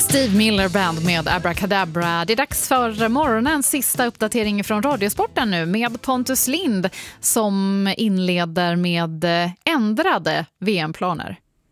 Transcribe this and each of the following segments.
Steve Miller Band med Abracadabra. Det är dags för morgonens sista uppdatering från Radiosporten nu med Pontus Lind som inleder med ändrade VM-planer.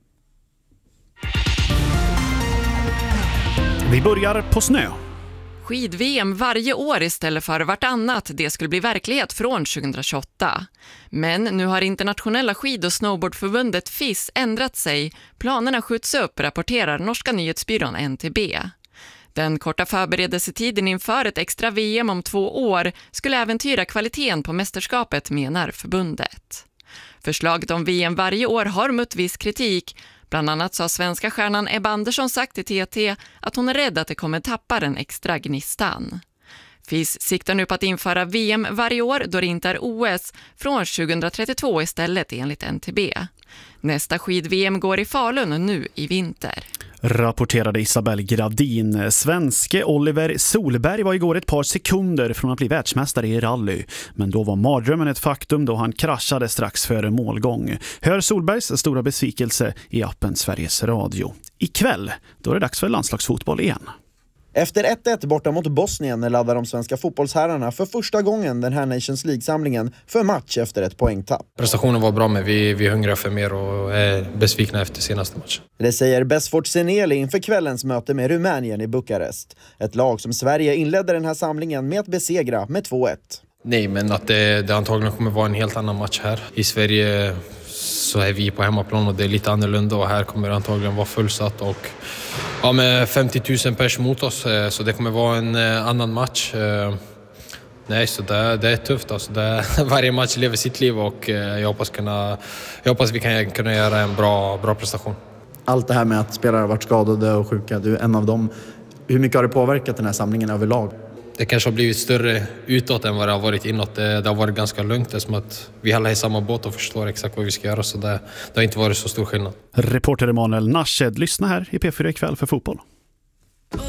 Vi börjar på snö. Skid-VM varje år istället för vartannat, det skulle bli verklighet från 2028. Men nu har internationella skid- och snowboardförbundet FIS ändrat sig. Planerna skjuts upp, rapporterar norska nyhetsbyrån NTB. Den korta förberedelsetiden inför ett extra VM om 2 år skulle äventyra kvaliteten på mästerskapet, menar förbundet. Förslaget om VM varje år har mött viss kritik. Bland annat sa svenska stjärnan Ebba Andersson sagt till TT att hon är rädd att det kommer tappa den extra gnistan. FIS siktar nu på att införa VM varje år då det inte är OS från 2032 istället enligt NTB. Nästa skid-VM går i Falun nu i vinter. Rapporterade Isabel Gradin. Svenske Oliver Solberg var igår ett par sekunder från att bli världsmästare i rally. Men då var mardrömmen ett faktum då han kraschade strax före målgång. Hör Solbergs stora besvikelse i appen Sveriges Radio. Ikväll, då är det dags för landslagsfotboll igen. Efter 1-1 borta mot Bosnien laddar de svenska fotbollsherrarna för första gången den här Nations League-samlingen för match efter ett poängtapp. Prestationen var bra, men vi hungrar för mer och är besvikna efter senaste matchen. Det säger Besfort Seneli inför kvällens möte med Rumänien i Bukarest. Ett lag som Sverige inledde den här samlingen med att besegra med 2-1. Nej, men att det antagligen kommer vara en helt annan match här. I Sverige så är vi på hemmaplan och det är lite annorlunda, och här kommer det antagligen vara fullsatt och med 50 000 pers mot oss, så det kommer vara en annan match. Nej, så det är tufft. Alltså varje match lever sitt liv, och jag hoppas vi kan kunna göra en bra prestation. Allt det här med att spelare har varit skadade och sjuka, du är en av dem. Hur mycket har det påverkat den här samlingen överlag? Det kanske har blivit större utåt än vad det har varit inåt. Det har varit ganska lugnt, det är som att vi alla är i samma båt och förstår exakt vad vi ska göra, så det har inte varit så stor skillnad. Reporter Emanuel Narshed, lyssna här i P4 ikväll för fotboll.